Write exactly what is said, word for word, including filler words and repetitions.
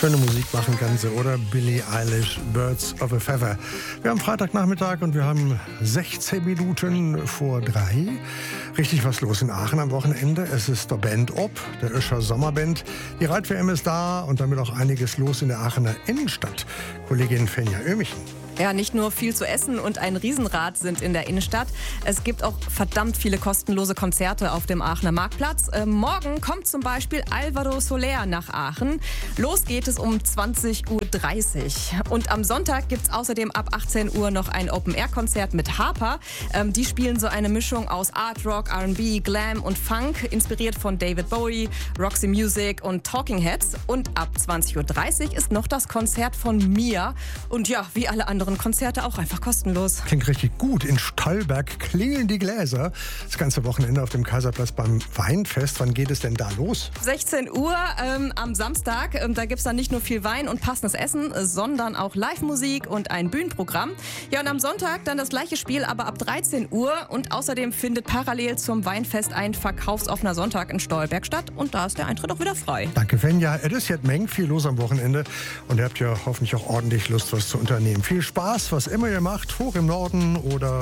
Schöne Musik machen kann sie, oder? Billie Eilish, Birds of a Feather. Wir haben Freitagnachmittag und wir haben sechzehn Minuten vor drei. Richtig was los in Aachen am Wochenende. Es ist der Band Ob, der Öscher Sommerband. Die Rad-W M ist da und damit auch einiges los in der Aachener Innenstadt. Kollegin Fenja Ömichen. Ja, nicht nur viel zu essen und ein Riesenrad sind in der Innenstadt. Es gibt auch verdammt viele kostenlose Konzerte auf dem Aachener Marktplatz. Äh, morgen kommt zum Beispiel Alvaro Soler nach Aachen. Los geht es um zwanzig Uhr dreißig. Und am Sonntag gibt es außerdem ab achtzehn Uhr noch ein Open-Air-Konzert mit Harper. Ähm, die spielen so eine Mischung aus Art Rock, R and B, Glam und Funk, inspiriert von David Bowie, Roxy Music und Talking Heads. Und ab zwanzig Uhr dreißig ist noch das Konzert von Mia. Und ja, wie alle anderen Konzerte auch einfach kostenlos. Klingt richtig gut. In Stolberg klingeln die Gläser. Das ganze Wochenende auf dem Kaiserplatz beim Weinfest. Wann geht es denn da los? sechzehn Uhr ähm, am Samstag. Ähm, da gibt es dann nicht nur viel Wein und passendes Essen, sondern auch Live-Musik und ein Bühnenprogramm. Ja, und am Sonntag dann das gleiche Spiel, aber ab dreizehn Uhr. Und außerdem findet parallel zum Weinfest ein verkaufsoffener Sonntag in Stolberg statt. Und da ist der Eintritt auch wieder frei. Danke, Fenja. Es ist jetzt Menge viel los am Wochenende. Und ihr habt ja hoffentlich auch ordentlich Lust, was zu unternehmen. Viel Spaß, was immer ihr macht, hoch im Norden oder